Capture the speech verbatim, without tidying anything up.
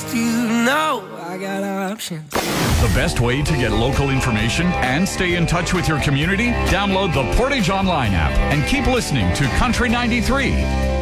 with you. No, I got options. The best way to get local information and stay in touch with your community? Download the Portage Online app and keep listening to Country ninety-three.